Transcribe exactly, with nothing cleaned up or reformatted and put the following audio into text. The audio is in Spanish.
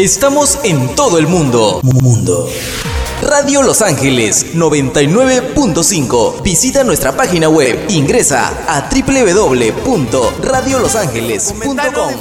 Estamos en todo el mundo. Mundo. Radio Los Ángeles noventa y nueve punto cinco. Visita nuestra página web. Ingresa a doble u doble u doble u punto radio los ángeles punto com.